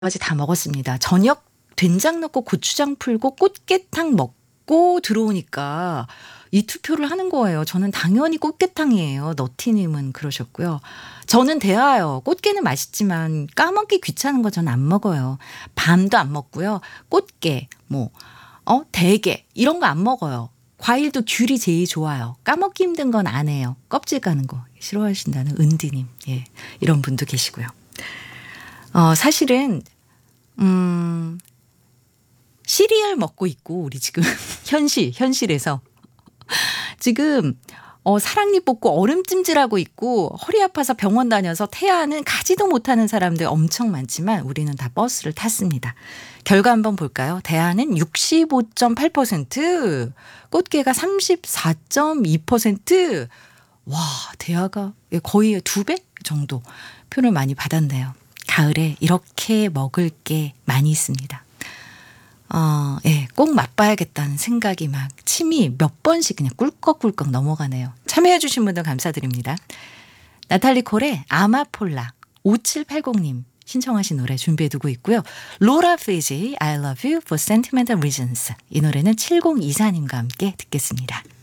가지 다 먹었습니다. 저녁 된장 넣고 고추장 풀고 꽃게탕 먹고 들어오니까 이 투표를 하는 거예요. 저는 당연히 꽃게탕이에요. 너티님은 그러셨고요. 저는 대하요. 꽃게는 맛있지만 까먹기 귀찮은 거 저는 안 먹어요. 밤도 안 먹고요. 꽃게, 대게 이런 거 안 먹어요. 과일도 귤이 제일 좋아요. 까먹기 힘든 건 안 해요. 껍질 까는 거 싫어하신다는 은디님. 예, 이런 분도 계시고요. 사실은 시리얼 먹고 있고 우리 지금 현실에서 지금 사랑니 뽑고 얼음 찜질하고 있고 허리 아파서 병원 다녀서 태아는 가지도 못하는 사람들 엄청 많지만 우리는 다 버스를 탔습니다. 결과 한번 볼까요? 대하는 65.8%, 꽃게가 34.2%. 와, 대하가 거의 2배 정도 표를 많이 받았네요. 가을에 이렇게 먹을 게 많이 있습니다. 꼭 맛봐야겠다는 생각이 막 침이 몇 번씩 그냥 꿀꺽꿀꺽 넘어가네요. 참여해 주신 분들 감사드립니다. 나탈리 콜의 아마폴라 5780님 신청하신 노래 준비해 두고 있고요. 로라 페이지 I love you for sentimental reasons. 이 노래는 7024님과 함께 듣겠습니다.